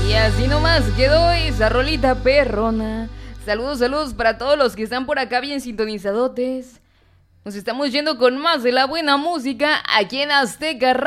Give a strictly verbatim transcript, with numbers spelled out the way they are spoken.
Y así nomás quedó esa rolita perrona. Saludos, saludos para todos los que están por acá bien sintonizadotes. Nos estamos yendo con más de la buena música aquí en Azteca Radio.